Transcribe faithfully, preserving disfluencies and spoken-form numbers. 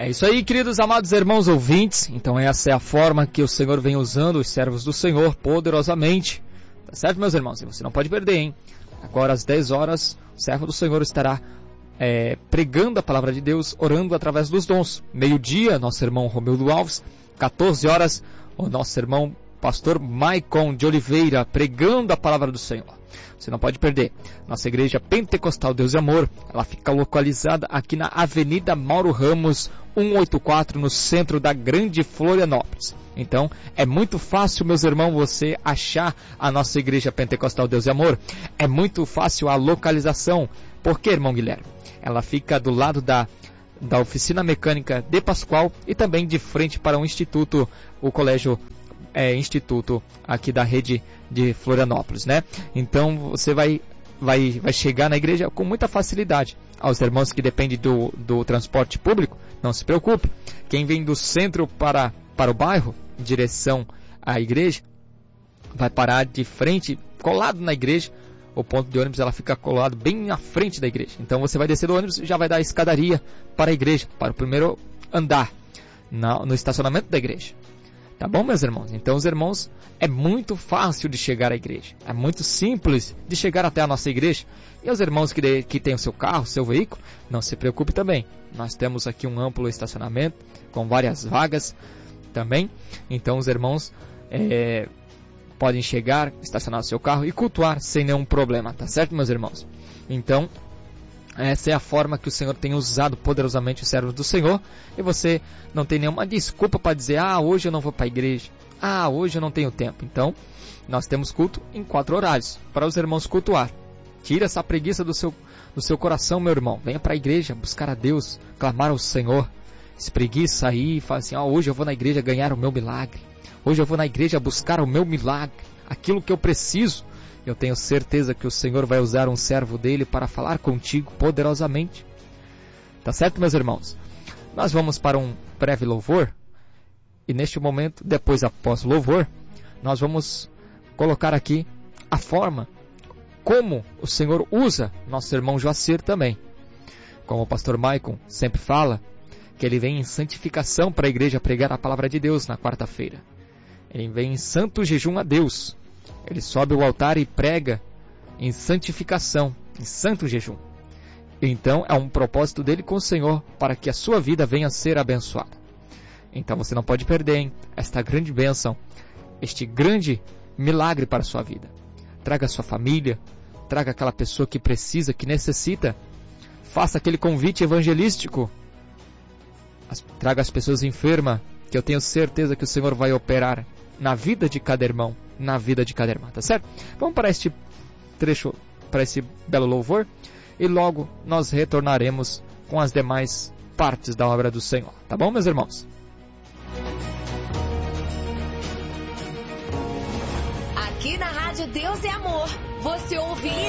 É isso aí, queridos amados irmãos ouvintes. Então essa é a forma que o Senhor vem usando os servos do Senhor poderosamente. Tá certo, meus irmãos? E você não pode perder, hein? Agora às dez horas, o servo do Senhor estará é, pregando a palavra de Deus, orando através dos dons. Meio-dia, nosso irmão Romildo Alves. quatorze horas, o nosso irmão pastor Maicon de Oliveira, pregando a palavra do Senhor. Você não pode perder. Nossa igreja Pentecostal Deus e Amor, ela fica localizada aqui na Avenida Mauro Ramos, cento e oitenta e quatro, no centro da Grande Florianópolis. Então, é muito fácil, meus irmãos, você achar a nossa igreja Pentecostal Deus e Amor. É muito fácil a localização. Por quê, irmão Guilherme? Ela fica do lado da, da oficina mecânica de Pascoal e também de frente para o instituto, o colégio É, instituto aqui da rede de Florianópolis, né? Então você vai, vai, vai chegar na igreja com muita facilidade. Aos irmãos que dependem do, do transporte público, não se preocupe. Quem vem do centro para, para o bairro, em direção à igreja, vai parar de frente, colado na igreja. O ponto de ônibus ela fica colado bem na frente da igreja. Então você vai descer do ônibus e já vai dar a escadaria para a igreja, para o primeiro andar, na, no estacionamento da igreja. Tá bom, meus irmãos? Então, os irmãos, é muito fácil de chegar à igreja. É muito simples de chegar até a nossa igreja. E os irmãos que, de, que têm o seu carro, o seu veículo, não se preocupe também. Nós temos aqui um amplo estacionamento, com várias vagas também. Então, os irmãos é, podem chegar, estacionar o seu carro e cultuar sem nenhum problema. Tá certo, meus irmãos? Então, essa é a forma que o Senhor tem usado poderosamente os servos do Senhor. E você não tem nenhuma desculpa para dizer: ah, hoje eu não vou para a igreja. Ah, hoje eu não tenho tempo. Então, nós temos culto em quatro horários para os irmãos cultuar. Tira essa preguiça do seu, do seu coração, meu irmão. Venha para a igreja, buscar a Deus, clamar ao Senhor. Espreguiça aí e fala assim: ah, hoje eu vou na igreja ganhar o meu milagre. Hoje eu vou na igreja buscar o meu milagre. Aquilo que eu preciso. Eu tenho certeza que o Senhor vai usar um servo dele para falar contigo poderosamente. Tá certo, meus irmãos? Nós vamos para um breve louvor. E neste momento, depois após o louvor, nós vamos colocar aqui a forma como o Senhor usa nosso irmão Joacir também. Como o pastor Maicon sempre fala, que ele vem em santificação para a igreja pregar a palavra de Deus na quarta-feira. Ele vem em santo jejum a Deus. Ele sobe ao altar e prega em santificação, em santo jejum. Então é um propósito dele com o Senhor para que a sua vida venha a ser abençoada. Então você não pode perder, hein, esta grande bênção, este grande milagre para a sua vida. Traga a sua família, traga aquela pessoa que precisa, que necessita. Faça aquele convite evangelístico. As, traga as pessoas enfermas, que eu tenho certeza que o Senhor vai operar na vida de cada irmão, na vida de cada irmã, tá certo? Vamos para este trecho, para esse belo louvor, e logo nós retornaremos com as demais partes da obra do Senhor, tá bom, meus irmãos? Aqui na Rádio Deus é Amor, você ouve